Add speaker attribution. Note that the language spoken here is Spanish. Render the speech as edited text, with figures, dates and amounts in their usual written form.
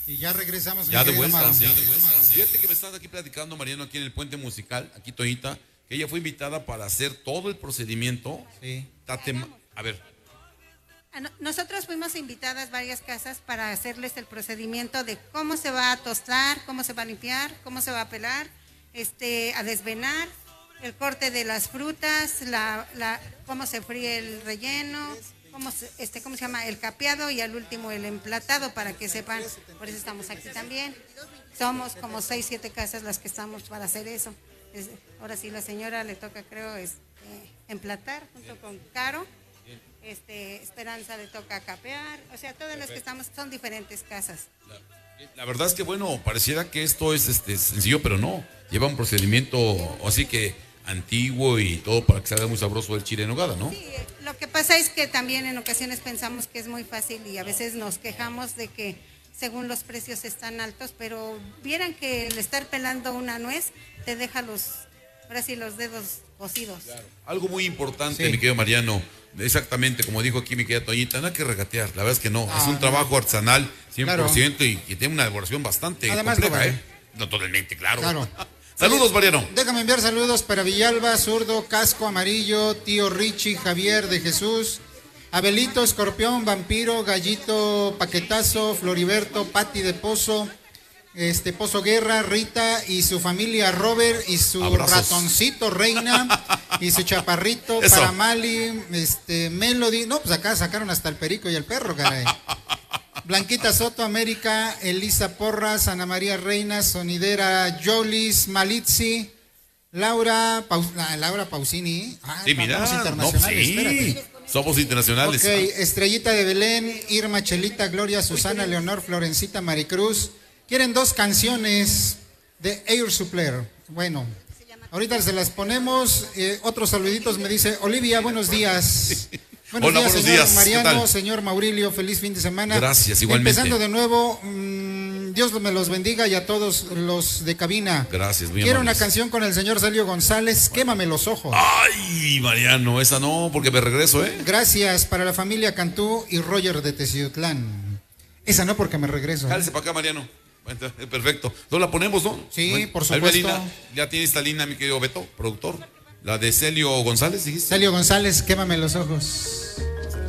Speaker 1: Y ya regresamos.
Speaker 2: Ya de vuelta, ya de vuelta. Fíjate que me estás aquí platicando, Mariano, aquí en el Puente Musical, aquí Toñita, que ella fue invitada para hacer todo el procedimiento.
Speaker 1: Sí.
Speaker 2: A ver.
Speaker 3: Nosotros fuimos invitadas varias casas para hacerles el procedimiento de cómo se va a tostar, cómo se va a limpiar, cómo se va a pelar, a desvenar, el corte de las frutas, cómo se fríe el relleno, cómo se llama, el capeado y al último el emplatado, para que sepan. Por eso estamos aquí también. Somos como 6, 7 casas las que estamos para hacer eso. Ahora sí, la señora le toca, creo, emplatar junto con Caro. Esperanza le toca capear. O sea, todas las que estamos son diferentes casas.
Speaker 2: La verdad es que, bueno, pareciera que esto es sencillo, pero no. Lleva un procedimiento así que antiguo y todo para que salga muy sabroso el chile en nogada, ¿no?
Speaker 3: Sí, lo que pasa es que también en ocasiones pensamos que es muy fácil y a veces nos quejamos de que según los precios están altos, pero vieran que el estar pelando una nuez te deja ahora sí, los dedos cocidos.
Speaker 2: Claro. Algo muy importante,
Speaker 1: Sí.
Speaker 2: mi querido Mariano, exactamente como dijo aquí mi querida Toñita, no hay que regatear, la verdad es que no, es un trabajo artesanal 100% y que tiene una elaboración bastante
Speaker 1: Además,
Speaker 2: compleja,
Speaker 1: lo vale.
Speaker 2: No, totalmente, claro.
Speaker 1: Claro.
Speaker 2: Saludos, Mariano.
Speaker 1: Déjame enviar saludos para Villalba, Zurdo, Casco Amarillo, Tío Richie, Javier de Jesús, Abelito, Escorpión, Vampiro, Gallito, Paquetazo, Floriberto, Pati de Pozo, Pozo Guerra, Rita y su familia, Robert y su
Speaker 2: Abrazos.
Speaker 1: ratoncito Reina y su chaparrito,
Speaker 2: Eso.
Speaker 1: para Mali, Melody. No, pues acá sacaron hasta el perico y el perro, caray. Blanquita Soto, América, Elisa Porras, Ana María Reina, Sonidera Jolis, Malitzi, Laura Pausini.
Speaker 2: Sí, mira,
Speaker 1: Somos
Speaker 2: no,
Speaker 1: internacionales,
Speaker 2: sí,
Speaker 1: espérate.
Speaker 2: somos internacionales.
Speaker 1: Ok, Estrellita de Belén, Irma Chelita, Gloria, Susana, Leonor, Florencita, Maricruz. Quieren 2 canciones de Air Suppler. Bueno, ahorita se las ponemos. Otros saluditos me dice Olivia, buenos días.
Speaker 2: Hola, buenos
Speaker 1: señor
Speaker 2: días. ¿Qué
Speaker 1: Mariano,
Speaker 2: tal?
Speaker 1: señor Maurilio, feliz fin de semana.
Speaker 2: Gracias, igualmente.
Speaker 1: Empezando de nuevo, Dios me los bendiga y a todos los de cabina.
Speaker 2: Gracias, muy
Speaker 1: Quiero una
Speaker 2: amables.
Speaker 1: canción con el señor Celio González, Quémame los ojos.
Speaker 2: Ay, Mariano, esa no, porque me regreso,
Speaker 1: Gracias para la familia Cantú y Roger de Teciutlán. Esa no, porque me regreso.
Speaker 2: Jálese para acá, Mariano. Perfecto. ¿No la ponemos, no?
Speaker 1: Sí,
Speaker 2: Bueno,
Speaker 1: por
Speaker 2: a ver,
Speaker 1: supuesto.
Speaker 2: Melina, ya tiene esta línea, mi querido Beto, productor. La de Celio González, dijiste.
Speaker 1: Celio González, Quémame los ojos.